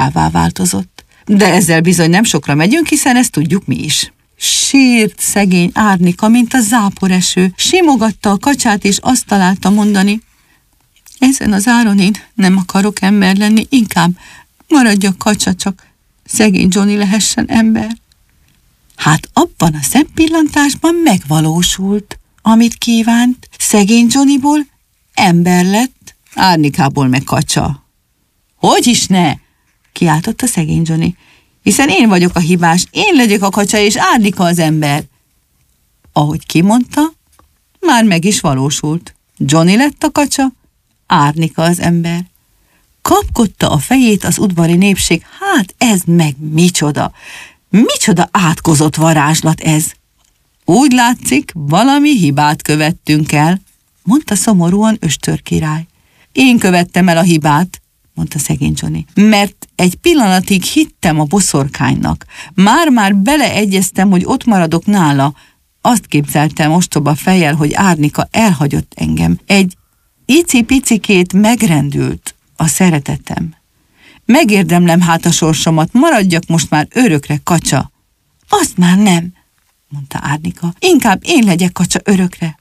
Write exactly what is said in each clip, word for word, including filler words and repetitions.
katyává változott. De ezzel bizony nem sokra megyünk, hiszen ezt tudjuk mi is. Sírt szegény Árnika, mint a záporeső, simogatta a kacsát, és azt találta mondani: ezen az áron én nem akarok ember lenni, inkább maradja kacsa, csak szegény Johnny lehessen ember. Hát abban a szempillantásban megvalósult, amit kívánt. Szegény Johnnyból ember lett, Árnikából meg kacsa. Hogy is ne? Kiáltotta szegény Johnny. Hiszen én vagyok a hibás, én legyek a kacsa, és Árnika az ember. Ahogy kimondta, már meg is valósult. Johnny lett a kacsa, Árnika az ember. Kapkodta a fejét az udvari népség, hát ez meg micsoda, micsoda átkozott varázslat ez. Úgy látszik, valami hibát követtünk el, mondta szomorúan Östör király. Én követtem el a hibát, mondta szegény Johnny, mert egy pillanatig hittem a boszorkánynak. Már-már beleegyeztem, hogy ott maradok nála. Azt képzeltem ostoba fejjel, hogy Árnika elhagyott engem. Egy icipicikét megrendült a szeretetem. Megérdemlem hát a sorsomat, maradjak most már örökre kacsa. Azt már nem, mondta Árnika. Inkább én legyek kacsa örökre.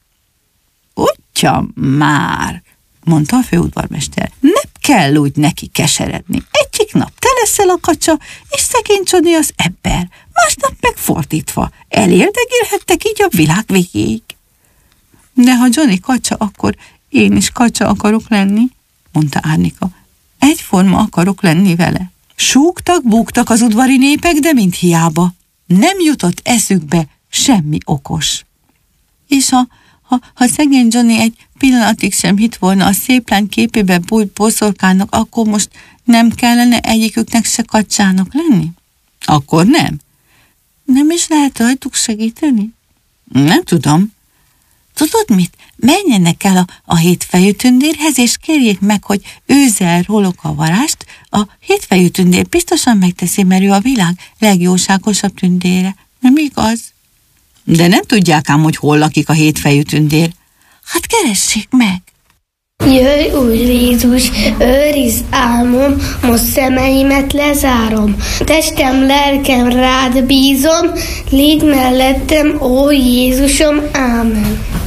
Ugyan már, mondta a főudvarmester. Nem kell úgy neki keseredni. Egyik nap te leszel a kacsa, és szegény Johnny az ember. Másnap meg fordítva. Elérdegélhettek így a világ végéig. De ha Johnny kacsa, akkor én is kacsa akarok lenni, mondta Árnika. Egyforma akarok lenni vele. Súgtak, búgtak az udvari népek, de mind hiába. Nem jutott eszükbe semmi okos. És ha, ha, ha szegény Johnny egy pillanatig sem hitt volna a szép lány képébe bújt boszorkának, akkor most nem kellene egyiküknek se kacsának lenni? Akkor nem. Nem is lehet rajtuk segíteni? Nem tudom. Tudod mit? Menjenek el a, a hétfejű tündérhez, és kérjék meg, hogy őzze el róluk a varást. A hétfejű tündér biztosan megteszi, mert ő a világ legjóságosabb tündére. Nem igaz? De nem tudják ám, hogy hol lakik a hétfejű tündér. Hát keressék meg! Jöjj, Úr Jézus, őrizd álmom, most szemeimet lezárom. Testem, lelkem rád bízom, légy mellettem, ó Jézusom, ámen.